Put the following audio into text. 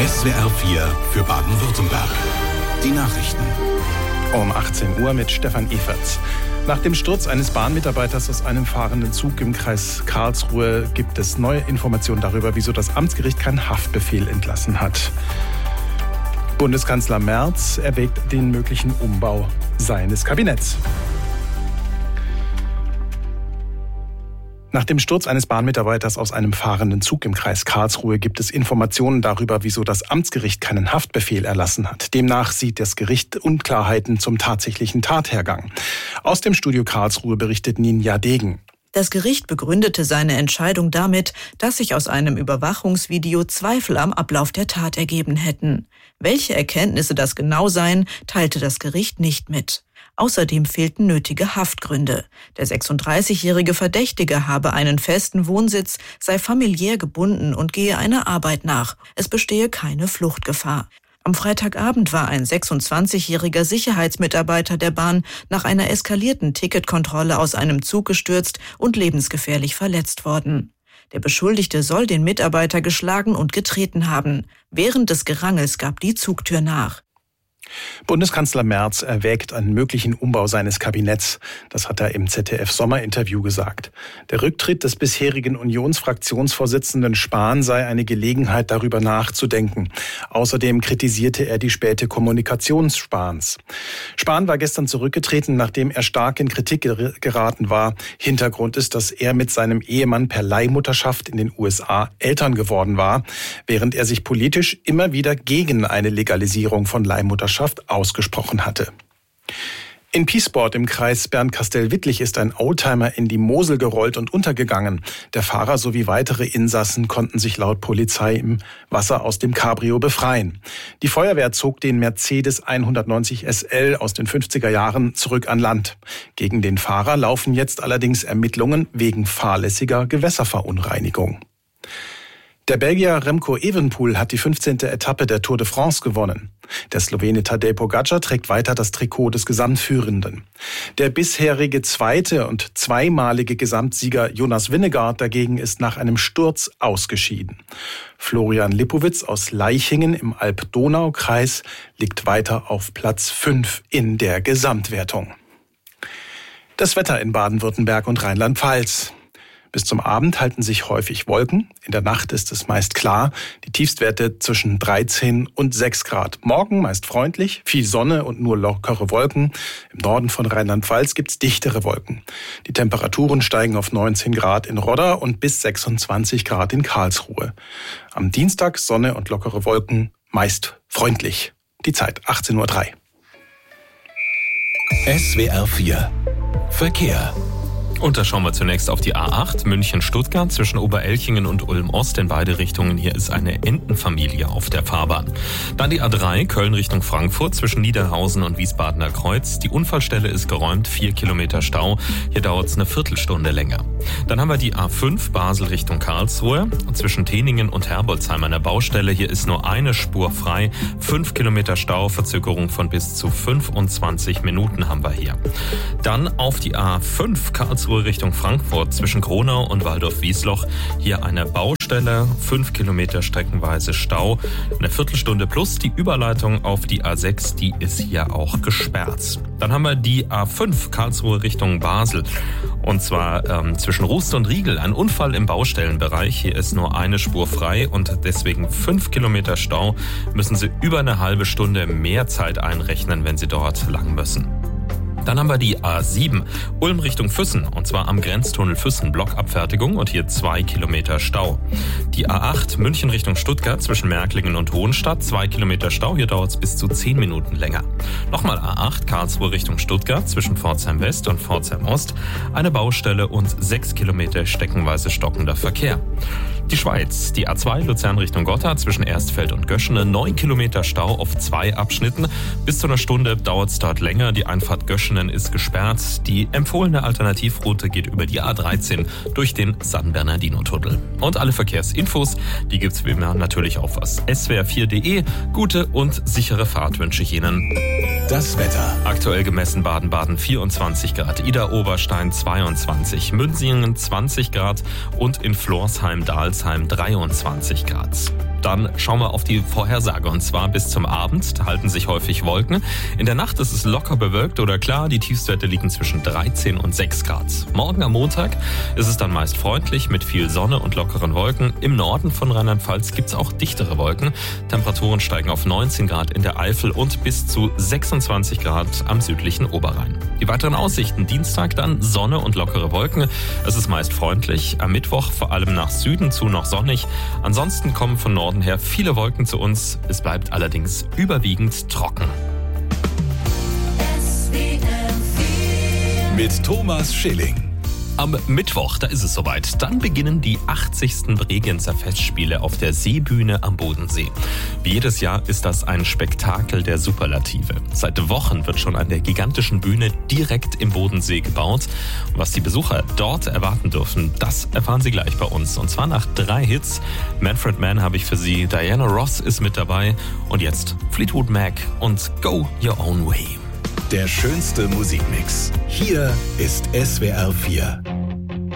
SWR 4 für Baden-Württemberg. Die Nachrichten. Um 18 Uhr mit Stefan Eferts. Nach dem Sturz eines Bahnmitarbeiters aus einem fahrenden Zug im Kreis Karlsruhe gibt es neue Informationen darüber, wieso das Amtsgericht keinen Haftbefehl entlassen hat. Bundeskanzler Merz erwägt den möglichen Umbau seines Kabinetts. Nach dem Sturz eines Bahnmitarbeiters aus einem fahrenden Zug im Kreis Karlsruhe gibt es Informationen darüber, wieso das Amtsgericht keinen Haftbefehl erlassen hat. Demnach sieht das Gericht Unklarheiten zum tatsächlichen Tathergang. Aus dem Studio Karlsruhe berichtet Ninja Degen. Das Gericht begründete seine Entscheidung damit, dass sich aus einem Überwachungsvideo Zweifel am Ablauf der Tat ergeben hätten. Welche Erkenntnisse das genau seien, teilte das Gericht nicht mit. Außerdem fehlten nötige Haftgründe. Der 36-jährige Verdächtige habe einen festen Wohnsitz, sei familiär gebunden und gehe einer Arbeit nach. Es bestehe keine Fluchtgefahr. Am Freitagabend war ein 26-jähriger Sicherheitsmitarbeiter der Bahn nach einer eskalierten Ticketkontrolle aus einem Zug gestürzt und lebensgefährlich verletzt worden. Der Beschuldigte soll den Mitarbeiter geschlagen und getreten haben. Während des Gerangels gab die Zugtür nach. Bundeskanzler Merz erwägt einen möglichen Umbau seines Kabinetts. Das hat er im ZDF-Sommerinterview gesagt. Der Rücktritt des bisherigen Unionsfraktionsvorsitzenden Spahn sei eine Gelegenheit, darüber nachzudenken. Außerdem kritisierte er die späte Kommunikation Spahns. Spahn war gestern zurückgetreten, nachdem er stark in Kritik geraten war. Hintergrund ist, dass er mit seinem Ehemann per Leihmutterschaft in den USA Eltern geworden war, während er sich politisch immer wieder gegen eine Legalisierung von Leihmutterschaft ausgesprochen hatte. In Piesport im Kreis Bernkastel-Wittlich ist ein Oldtimer in die Mosel gerollt und untergegangen. Der Fahrer sowie weitere Insassen konnten sich laut Polizei im Wasser aus dem Cabrio befreien. Die Feuerwehr zog den Mercedes 190 SL aus den 50er Jahren zurück an Land. Gegen den Fahrer laufen jetzt allerdings Ermittlungen wegen fahrlässiger Gewässerverunreinigung. Der Belgier Remco Evenepoel hat die 15. Etappe der Tour de France gewonnen. Der Slowene Tadej Pogačar trägt weiter das Trikot des Gesamtführenden. Der bisherige zweite und zweimalige Gesamtsieger Jonas Vingegaard dagegen ist nach einem Sturz ausgeschieden. Florian Lipowitz aus Laichingen im Alb-Donau-Kreis liegt weiter auf Platz 5 in der Gesamtwertung. Das Wetter in Baden-Württemberg und Rheinland-Pfalz. Bis zum Abend halten sich häufig Wolken. In der Nacht ist es meist klar. Die Tiefstwerte zwischen 13 und 6 Grad. Morgen meist freundlich, viel Sonne und nur lockere Wolken. Im Norden von Rheinland-Pfalz gibt's dichtere Wolken. Die Temperaturen steigen auf 19 Grad in Rodda und bis 26 Grad in Karlsruhe. Am Dienstag Sonne und lockere Wolken, meist freundlich. Die Zeit 18:03 Uhr. SWR 4 Verkehr. Und da schauen wir zunächst auf die A8 München-Stuttgart zwischen Oberelchingen und Ulm-Ost in beide Richtungen. Hier ist eine Entenfamilie auf der Fahrbahn. Dann die A3 Köln Richtung Frankfurt zwischen Niederhausen und Wiesbadener Kreuz. Die Unfallstelle ist geräumt, 4 Kilometer Stau. Hier dauert es eine Viertelstunde länger. Dann haben wir die A5 Basel Richtung Karlsruhe zwischen Teningen und Herbolzheim an der Baustelle. Hier ist nur eine Spur frei. 5 Kilometer Stau, Verzögerung von bis zu 25 Minuten haben wir hier. Dann auf die A5 Karlsruhe Richtung Frankfurt zwischen Gronau und Waldorf-Wiesloch. Hier eine Baustelle, 5 Kilometer streckenweise Stau. Eine Viertelstunde plus die Überleitung auf die A6, die ist hier auch gesperrt. Dann haben wir die A5 Karlsruhe Richtung Basel. Und zwar zwischen Rust und Riegel. Ein Unfall im Baustellenbereich. Hier ist nur eine Spur frei und deswegen 5 Kilometer Stau. Müssen Sie über eine halbe Stunde mehr Zeit einrechnen, wenn Sie dort lang müssen. Dann haben wir die A7 Ulm Richtung Füssen und zwar am Grenztunnel Füssen Blockabfertigung und hier 2 Kilometer Stau. Die A8 München Richtung Stuttgart zwischen Märklingen und Hohenstadt 2 Kilometer Stau, hier dauert es bis zu 10 Minuten länger. Nochmal A8 Karlsruhe Richtung Stuttgart zwischen Pforzheim West und Pforzheim Ost eine Baustelle und 6 Kilometer streckenweise stockender Verkehr. Die Schweiz, die A2 Luzern Richtung Gotha zwischen Erstfeld und Göschene 9 Kilometer Stau auf 2 Abschnitten. Bis zu einer Stunde dauert es dort länger. Die Einfahrt Göschenen ist gesperrt. Die empfohlene Alternativroute geht über die A13 durch den San Bernardino-Tunnel. Und alle Verkehrsinfos, die gibt's wie immer natürlich auf swr4.de. Gute und sichere Fahrt wünsche ich Ihnen. Das Wetter. Aktuell gemessen Baden-Baden 24 Grad, Idar-Oberstein 22, Münsingen 20 Grad und in Florsheim-Dalsheim 23 Grad. Dann schauen wir auf die Vorhersage. Und zwar bis zum Abend halten sich häufig Wolken. In der Nacht ist es locker bewölkt oder klar. Die Tiefstwerte liegen zwischen 13 und 6 Grad. Morgen am Montag ist es dann meist freundlich mit viel Sonne und lockeren Wolken. Im Norden von Rheinland-Pfalz gibt es auch dichtere Wolken. Temperaturen steigen auf 19 Grad in der Eifel und bis zu 26 Grad am südlichen Oberrhein. Die weiteren Aussichten: Dienstag dann Sonne und lockere Wolken. Es ist meist freundlich. Am Mittwoch vor allem nach Süden zu noch sonnig. Ansonsten kommen von Norden her viele Wolken zu uns. Es bleibt allerdings überwiegend trocken. Mit Thomas Schilling. Am Mittwoch, da ist es soweit. Dann beginnen die 80. Bregenzer Festspiele auf der Seebühne am Bodensee. Wie jedes Jahr ist das ein Spektakel der Superlative. Seit Wochen wird schon an der gigantischen Bühne direkt im Bodensee gebaut. Und was die Besucher dort erwarten dürfen, das erfahren Sie gleich bei uns. Und zwar nach 3 Hits. Manfred Mann habe ich für Sie, Diana Ross ist mit dabei. Und jetzt Fleetwood Mac und Go Your Own Way. Der schönste Musikmix. Hier ist SWR 4.